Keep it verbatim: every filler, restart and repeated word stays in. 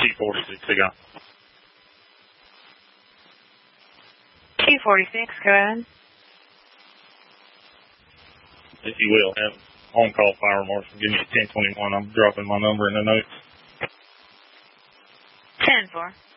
T forty-six again. T forty-six, go ahead. If you will, have on-call fire marshal. Give me a ten twenty-one. I'm dropping my number in the notes. ten four.